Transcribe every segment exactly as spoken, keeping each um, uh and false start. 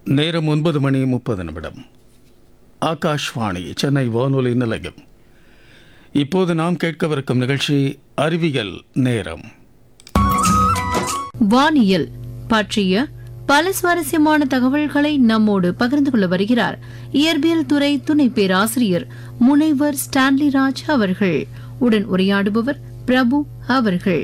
நேரம் ஒன்பது மணி முப்பது நிமிடம். ஆகாஷ்வாணி சென்னை வானொலி நிலையம். இப்போது நாம் கேட்கவிருக்கும் நிகழ்ச்சி அறிவியல் நேரம். வானியல் பற்றிய பல சுவாரஸ்யமான தகவல்களை நம்மோடு பகிர்ந்து கொள்ள வருகிறார் இயற்பியல் துறை துணை பேராசிரியர் முனைவர் ஸ்டான்லி ராஜ் அவர்கள். உடன் உரையாடுபவர் பிரபு அவர்கள்.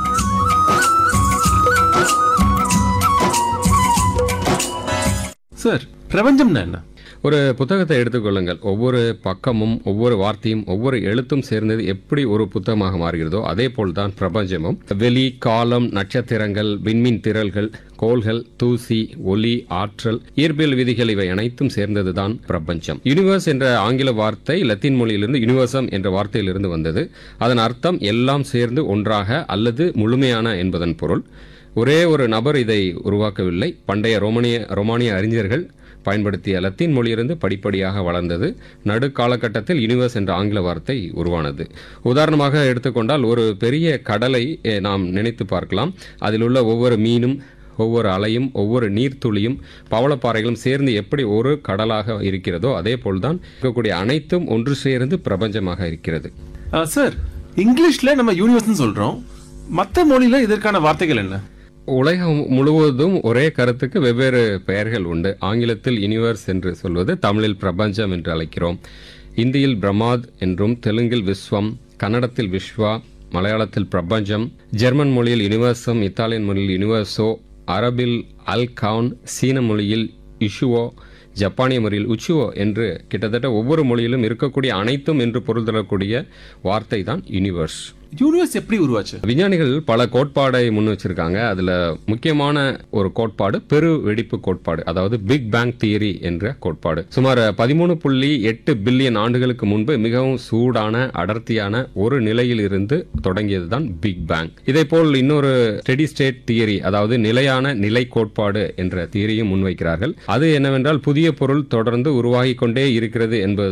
சார், பிரபஞ்சம்னா என்ன? ஒரு புத்தகத்தை எடுத்துக்கொள்ளுங்கள். ஒவ்வொரு பக்கமும் ஒவ்வொரு வார்த்தையும் ஒவ்வொரு எழுத்தும் சேர்ந்தது எப்படி ஒரு புத்தகமாக மாறுகிறதோ அதே போல்தான் பிரபஞ்சமும். வெளி, காலம், நட்சத்திரங்கள், விண்மீன் திரள்கள், கோள்கள், தூசி, ஒலி, ஆற்றல், இயற்பியல் விதிகள் இவை அனைத்தும் சேர்ந்ததுதான் பிரபஞ்சம். யூனிவர்ஸ் என்ற ஆங்கில வார்த்தை லத்தீன் மொழியிலிருந்து யூனிவர்சம் என்ற வார்த்தையிலிருந்து வந்தது. அதன் அர்த்தம் எல்லாம் சேர்ந்து ஒன்றாக அல்லது முழுமையான என்பதன் பொருள். ஒரே ஒரு நபர் இதை உருவாக்கவில்லை. பண்டைய ரோமானிய ரோமானிய அறிஞர்கள் பயன்படுத்திய லத்தீன் மொழியிலிருந்து படிப்படியாக வளர்ந்தது. நடு காலகட்டத்தில் யூனிவர்ஸ் என்ற ஆங்கில வார்த்தை உருவானது. உதாரணமாக எடுத்துக்கொண்டால் ஒரு பெரிய கடலை நாம் நினைத்து பார்க்கலாம். அதில் உள்ள ஒவ்வொரு மீனும், ஒவ்வொரு அலையும், ஒவ்வொரு நீர்த்துளியும், பவளப்பாறைகளும் சேர்ந்து எப்படி ஒரு கடலாக இருக்கிறதோ அதே போல்தான் இருக்கக்கூடிய அனைத்தும் ஒன்று சேர்ந்து பிரபஞ்சமாக இருக்கிறது. சார், இங்கிலீஷ்ல நம்ம யூனிவர்ஸ் சொல்றோம், மற்ற மொழியில இதற்கான வார்த்தைகள் என்ன? உலகம் முழுவதும் ஒரே கருத்துக்கு வெவ்வேறு பெயர்கள் உண்டு. ஆங்கிலத்தில் யூனிவர்ஸ் என்று சொல்வது, தமிழில் பிரபஞ்சம் என்று அழைக்கிறோம். இந்தியில் பிரமாத் என்றும், தெலுங்கில் விஸ்வம், கன்னடத்தில் விஸ்வா, மலையாளத்தில் பிரபஞ்சம், ஜெர்மன் மொழியில் யூனிவர்சம், இத்தாலியன் மொழியில் யூனிவர்சோ, அரபில் அல் கவுன், சீன மொழியில் இஷுவோ, ஜப்பானிய மொழியில் உச்சுவோ என்று கிட்டத்தட்ட ஒவ்வொரு மொழியிலும் இருக்கக்கூடிய அனைத்தும் என்று பொருள் தரக்கூடிய வார்த்தை தான் யூனிவர்ஸ். யூனிவர்ஸ் எப்படி உருவாச்சு? விஞ்ஞானிகள் பல கோட்பாடை முன் வச்சிருக்காங்க. அதுல முக்கியமான ஒரு கோட்பாடு பெரு வெடிப்பு கோட்பாடு, அதாவது பிக் பேங் தியரி என்ற கோட்பாடு. சுமார் பதிமூணு புள்ளி எட்டு பில்லியன் ஆண்டுகளுக்கு முன்பு மிகவும் சூடான அடர்த்தியான ஒரு நிலையில் இருந்து தொடங்கியதுதான் பிக் பேங். இதே போல் இன்னொரு ஸ்டெடி ஸ்டேட் தியரி, அதாவது நிலையான நிலை கோட்பாடு என்ற தியரியும் முன்வைக்கிறார்கள். அது என்னவென்றால் புதிய பொருள் தொடர்ந்து உருவாகி கொண்டே இருக்கிறது என்பது